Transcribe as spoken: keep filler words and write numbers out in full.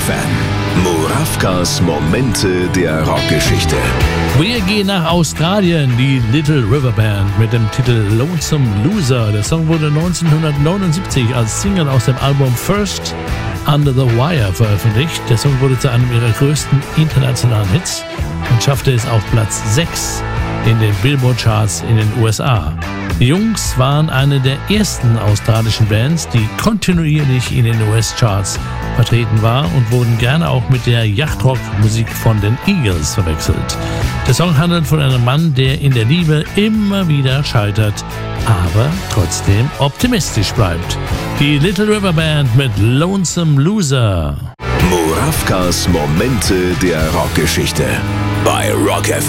Fan. Murawkas Momente der Rockgeschichte. Wir gehen nach Australien, die Little River Band mit dem Titel Lonesome Loser. Der Song wurde neunzehnhundertneunundsiebzig als Single aus dem Album First Under the Wire veröffentlicht. Der Song wurde zu einem ihrer größten internationalen Hits und schaffte es auf Platz sechs in den Billboard-Charts in den U S A. Die Jungs waren eine der ersten australischen Bands, die kontinuierlich in den U S-Charts vertreten war und wurden gerne auch mit der Yachtrock-Musik von den Eagles verwechselt. Der Song handelt von einem Mann, der in der Liebe immer wieder scheitert, aber trotzdem optimistisch bleibt. Die Little River Band mit Lonesome Loser. Murawkas Momente der Rockgeschichte bei Rock F M.